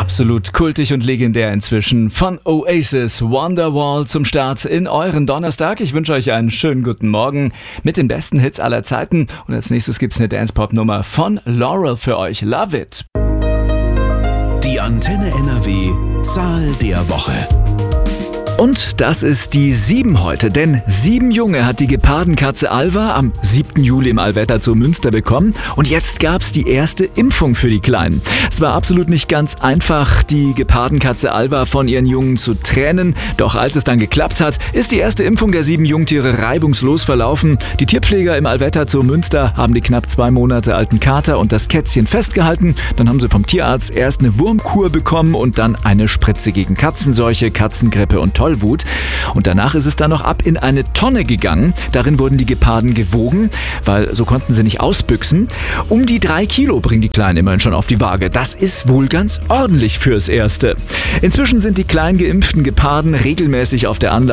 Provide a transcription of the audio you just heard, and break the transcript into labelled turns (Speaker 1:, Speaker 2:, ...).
Speaker 1: Absolut kultig und legendär inzwischen. Von Oasis, Wonderwall zum Start in euren Donnerstag. Ich wünsche euch einen schönen guten Morgen mit den besten Hits aller Zeiten. Und als nächstes gibt's eine Dance-Pop-Nummer von Laurel für euch. Love it!
Speaker 2: Die Antenne NRW Zahl der Woche.
Speaker 1: Und das ist die 7 heute, denn 7 Junge hat die Gepardenkatze Alva am 7. Juli im Allwetter zu Münster bekommen und jetzt gab's die erste Impfung für die Kleinen. Es war absolut nicht ganz einfach, die Gepardenkatze Alva von ihren Jungen zu trennen, doch als es dann geklappt hat, ist die erste Impfung der 7 Jungtiere reibungslos verlaufen. Die Tierpfleger im Allwetter zu Münster haben die knapp 2 Monate alten Kater und das Kätzchen festgehalten, dann haben sie vom Tierarzt erst eine Wurmkur bekommen und dann eine Spritze gegen Katzenseuche, Katzengrippe und Tollwut. Und danach ist es dann noch ab in eine Tonne gegangen. Darin wurden die Geparden gewogen, weil so konnten sie nicht ausbüchsen. Um die 3 Kilo bringen die Kleinen immerhin schon auf die Waage. Das ist wohl ganz ordentlich fürs Erste. Inzwischen sind die klein geimpften Geparden regelmäßig auf der Anlage